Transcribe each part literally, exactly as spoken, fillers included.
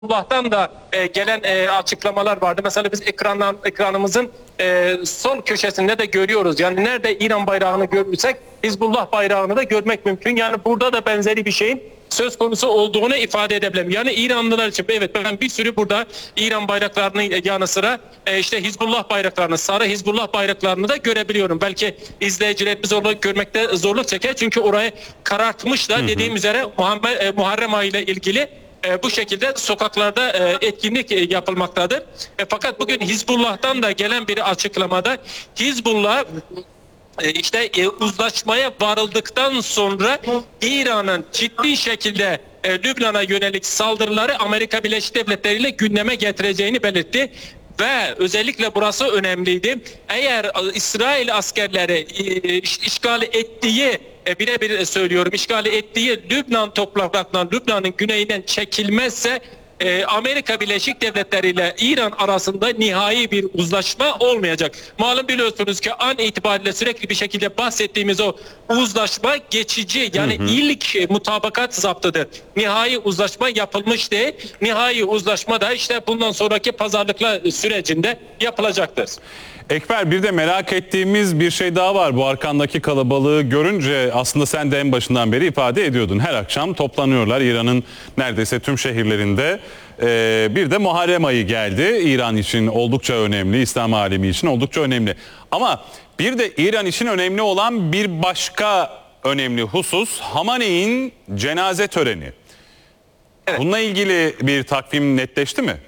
Hizbullah'tan da e, gelen e, açıklamalar vardı. Mesela biz ekrandan, ekranımızın e, sol köşesinde de görüyoruz. Yani nerede İran bayrağını görürsek Hizbullah bayrağını da görmek mümkün. Yani burada da benzeri bir şeyin söz konusu olduğunu ifade edebilirim. Yani İranlılar için evet ben bir sürü burada İran bayraklarının yanı sıra e, işte Hizbullah bayraklarını, sarı Hizbullah bayraklarını da görebiliyorum. Belki izleyicilerimiz zorluk görmekte zorluk çeker. Çünkü orayı karartmışlar. Dediğim üzere Muhammed, e, Muharrem ayı ile ilgili E, bu şekilde sokaklarda e, etkinlik e, yapılmaktadır. E, fakat bugün Hizbullah'tan da gelen bir açıklamada Hizbullah e, işte e, uzlaşmaya varıldıktan sonra İran'ın ciddi şekilde e, Lübnan'a yönelik saldırıları Amerika Birleşik Devletleri ile gündeme getireceğini belirtti. Ve özellikle burası önemliydi. Eğer İsrail askerleri e, işgal ettiği e, birebir söylüyorum işgal ettiği Lübnan topraklarından Lübnan'ın güneyinden çekilmezse e, Amerika Birleşik Devletleri ile İran arasında nihai bir uzlaşma olmayacak. Malum biliyorsunuz ki an itibariyle sürekli bir şekilde bahsettiğimiz o uzlaşma geçici yani hı hı. ilk mutabakat zaptıdır. Nihai uzlaşma yapılmış değil. Nihai uzlaşma da işte bundan sonraki pazarlıklar sürecinde yapılacaktır. Ekber, bir de merak ettiğimiz bir şey daha var. Bu arkandaki kalabalığı görünce aslında sen de en başından beri ifade ediyordun. Her akşam toplanıyorlar İran'ın neredeyse tüm şehirlerinde. Ee, bir de Muharrem ayı geldi. İran için oldukça önemli, İslam alemi için oldukça önemli. Ama bir de İran için önemli olan bir başka önemli husus Hamaney'in cenaze töreni. Evet. Bununla ilgili bir takvim netleşti mi?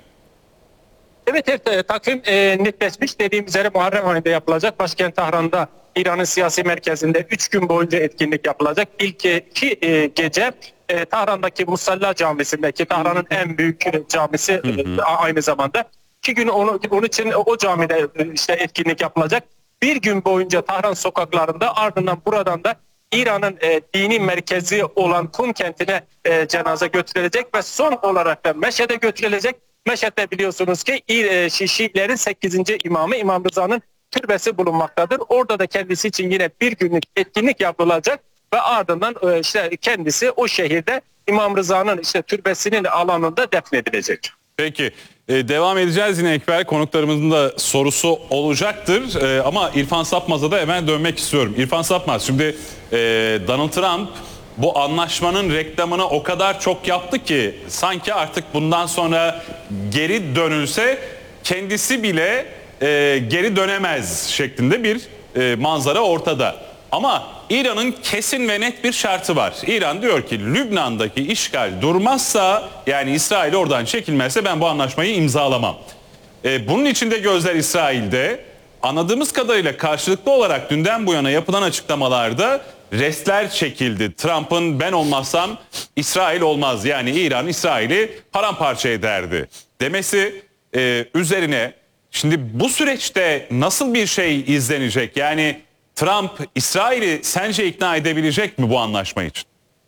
Evet, evet takvim e, netleşmiş. Dediğim üzere Muharrem ayında yapılacak. Başkent Tahran'da İran'ın siyasi merkezinde üç gün boyunca etkinlik yapılacak. İlk iki e, gece e, Tahran'daki Musalla Camisi'ndeki Tahran'ın en büyük camisi hı hı. E, aynı zamanda. İki gün onu, onun için o camide e, işte etkinlik yapılacak. Bir gün boyunca Tahran sokaklarında ardından buradan da İran'ın e, dini merkezi olan Kum kentine e, cenaze götürülecek ve son olarak da Meşhed'e götürülecek. Meşhed'de biliyorsunuz ki Şiilerin sekizinci imamı İmam Rıza'nın türbesi bulunmaktadır. Orada da kendisi için yine bir günlük etkinlik yapılacak ve ardından işte kendisi o şehirde İmam Rıza'nın işte türbesinin alanında defnedilecek. Peki ee, devam edeceğiz yine Ekber. Konuklarımızın da sorusu olacaktır. Ee, ama İrfan Sapmaz'a da hemen dönmek istiyorum. İrfan Sapmaz, şimdi e, Donald Trump bu anlaşmanın reklamını o kadar çok yaptı ki sanki artık bundan sonra geri dönülse kendisi bile e, geri dönemez şeklinde bir e, manzara ortada. Ama İran'ın kesin ve net bir şartı var. İran diyor ki Lübnan'daki işgal durmazsa, yani İsrail oradan çekilmezse ben bu anlaşmayı imzalamam. E, bunun için de gözler İsrail'de. Anladığımız kadarıyla karşılıklı olarak dünden bu yana yapılan açıklamalarda restler çekildi. Trump'ın ben olmazsam İsrail olmaz, yani İran İsrail'i paramparça ederdi demesi e, üzerine şimdi bu süreçte nasıl bir şey izlenecek? Yani Trump İsrail'i sence ikna edebilecek mi bu anlaşma için?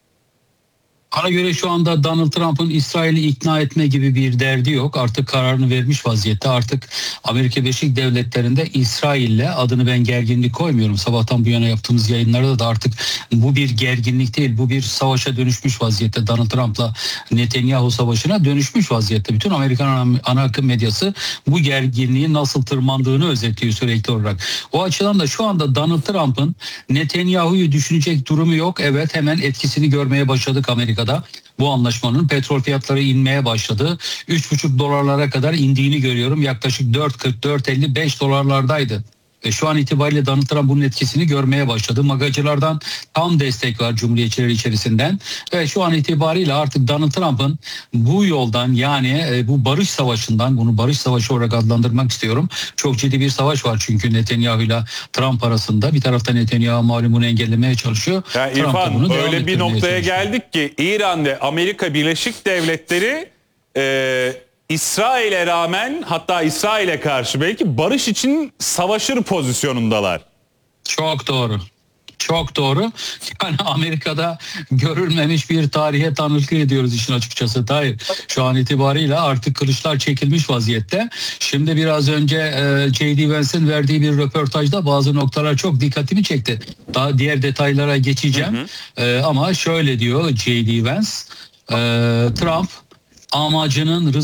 Bana göre şu anda Donald Trump'ın İsrail'i ikna etme gibi bir derdi yok. Artık kararını vermiş vaziyette. Artık Amerika Birleşik Devletleri'nde İsrail'le, adını ben gerginlik koymuyorum. Sabahtan bu yana yaptığımız yayınlarda da artık bu bir gerginlik değil. Bu bir savaşa dönüşmüş vaziyette. Donald Trump'la Netanyahu savaşına dönüşmüş vaziyette. Bütün Amerikan ana akım medyası bu gerginliğin nasıl tırmandığını özetliyor sürekli olarak. O açıdan da şu anda Donald Trump'ın Netanyahu'yu düşünecek durumu yok. Evet, hemen etkisini görmeye başladık Amerika'da. Bu anlaşmanın petrol fiyatları inmeye başladı. üç buçuk dolarlara kadar indiğini görüyorum. Yaklaşık dört kırk dört elli beş dolarlardaydı. Ve şu an itibariyle Donald Trump bunun etkisini görmeye başladı. Magacılardan tam destek var Cumhuriyetçiler içerisinden. Ve şu an itibariyle artık Donald Trump'ın bu yoldan, yani bu barış savaşından, bunu barış savaşı olarak adlandırmak istiyorum. Çok ciddi bir savaş var çünkü Netanyahu ile Trump arasında. Bir tarafta Netanyahu malum bunu engellemeye çalışıyor. Ya İrfan, öyle bir noktaya geldik ki İran ve Amerika Birleşik Devletleri e, İsrail'e rağmen, hatta İsrail'e karşı belki barış için savaşır pozisyonundalar. Çok doğru. Çok doğru. Yani Amerika'da görülmemiş bir tarihe tanıklık ediyoruz işin açıkçası. Hayır. Şu an itibariyle artık kılıçlar çekilmiş vaziyette. Şimdi biraz önce e, J D Vance'in verdiği bir röportajda bazı noktalar çok dikkatimi çekti. Daha diğer detaylara geçeceğim. Hı hı. E, ama şöyle diyor J D Vance. E, Trump amacının